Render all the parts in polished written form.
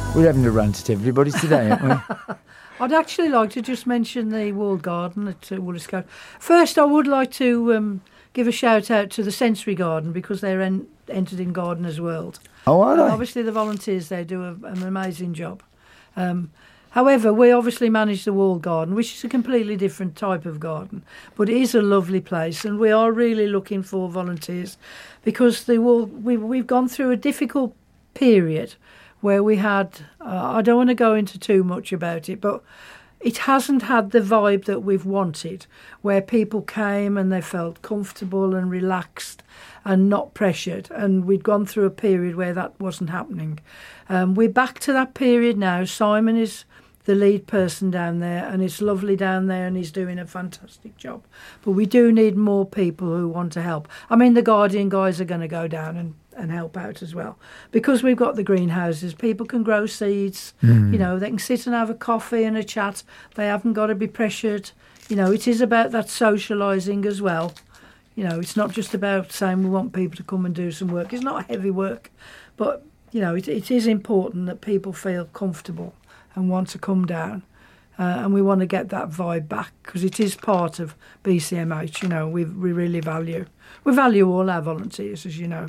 We're having a rant at everybody today, aren't we? I'd actually like to just mention the walled garden at Woolliscote. First, I would like to give a shout out to the Sensory Garden because they're entered in Gardeners World. Oh, are they? Obviously, the volunteers there do an amazing job. However, we obviously manage the walled garden, which is a completely different type of garden, but it is a lovely place, and we are really looking for volunteers because we've gone through a difficult period where we had, I don't want to go into too much about it, but it hasn't had the vibe that we've wanted, where people came and they felt comfortable and relaxed and not pressured. And we'd gone through a period where that wasn't happening. We're back to that period now. Simon is the lead person down there, and it's lovely down there, and he's doing a fantastic job. But we do need more people who want to help. I mean, the Guardian guys are going to go down and help out as well. Because we've got the greenhouses, people can grow seeds, you know, they can sit and have a coffee and a chat. They haven't got to be pressured. You know, it is about that socialising as well. You know, it's not just about saying we want people to come and do some work. It's not heavy work, but, you know, it is important that people feel comfortable and want to come down. And we want to get that vibe back because it is part of BCMH, you know, we really value. We value all our volunteers, as you know.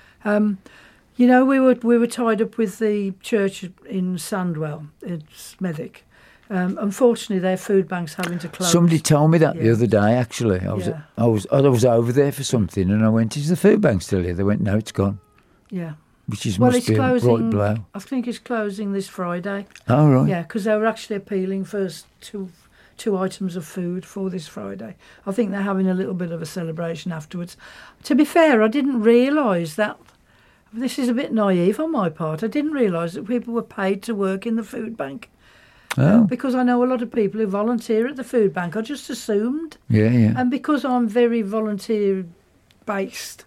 You know, we were tied up with the church in Sandwell, in Smethwick. Unfortunately, their food bank's having to close. Somebody told me that the other day. Actually, I was over there for something, and I went, "Is the food bank still here?" They went, "No, it's gone." Yeah. Which is Well, must be a right blow. I think it's closing this Friday. Oh right. Yeah, because they were actually appealing for two items of food for this Friday. I think they're having a little bit of a celebration afterwards. To be fair, I didn't realise that. This is a bit naive on my part. I didn't realise that people were paid to work in the food bank. Oh. Because I know a lot of people who volunteer at the food bank. I just assumed. Yeah. And because I'm very volunteer-based,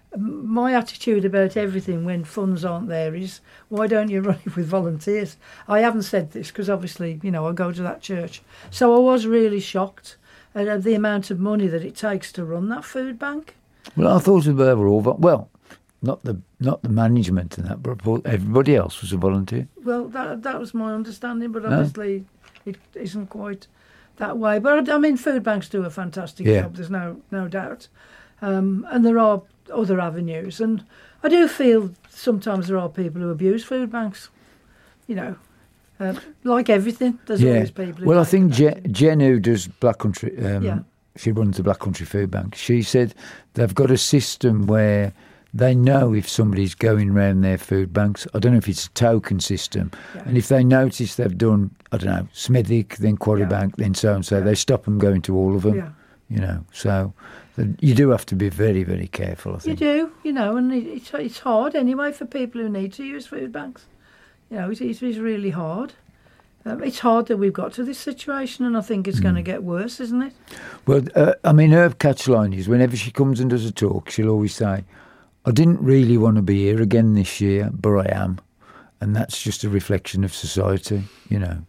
my attitude about everything when funds aren't there is, why don't you run it with volunteers? I haven't said this because obviously, you know, I go to that church. So I was really shocked at the amount of money that it takes to run that food bank. Well, I thought they were all not the management and that, but everybody else was a volunteer. Well, that was my understanding, but obviously it isn't quite that way. But I mean, food banks do a fantastic job. There's no doubt, and there are other avenues, and I do feel sometimes there are people who abuse food banks. You know, like everything, there's always people. Who well, I think Jen, who does Black Country, she runs the Black Country Food Bank. She said they've got a system where they know if somebody's going round their food banks. I don't know if it's a token system. Yeah. And if they notice they've done, I don't know, Smethwick, then Quarry Bank, then so-and-so, they stop them going to all of them. Yeah. You know, so you do have to be very, very careful, I think. You do, you know, and it's hard anyway for people who need to use food banks. You know, it is really hard. It's hard that we've got to this situation, and I think it's going to get worse, isn't it? Well, I mean, her catchline is whenever she comes and does a talk, she'll always say, I didn't really want to be here again this year, but I am. And that's just a reflection of society, you know.